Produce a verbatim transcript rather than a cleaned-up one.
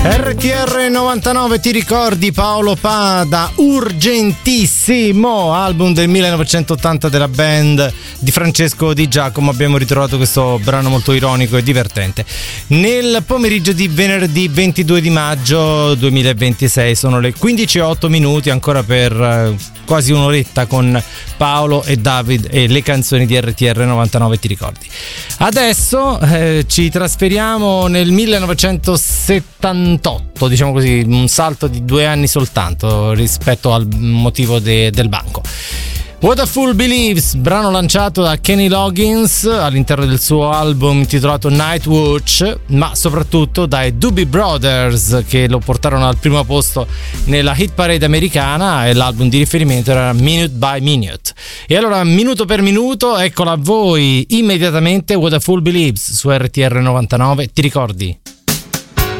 R T R novantanove, ti ricordi Paolo Pada, Urgentissimo, album del millenovecentottanta della band di Francesco Di Giacomo. Abbiamo ritrovato questo brano molto ironico e divertente nel pomeriggio di venerdì ventidue di maggio duemilaventisei. Sono le quindici e otto minuti, ancora per eh, quasi un'oretta con Paolo e David e le canzoni di R T R novantanove, ti ricordi. Adesso eh, ci trasferiamo nel millenovecentosettantotto, diciamo così, un salto di due anni soltanto rispetto al motivo de- del banco. What a Fool Believes, brano lanciato da Kenny Loggins all'interno del suo album intitolato Night Watch, ma soprattutto dai Doobie Brothers, che lo portarono al primo posto nella hit parade americana, e l'album di riferimento era Minute by Minute. E allora, minuto per minuto, eccola a voi immediatamente What a Fool Believes su R T R novantanove, ti ricordi?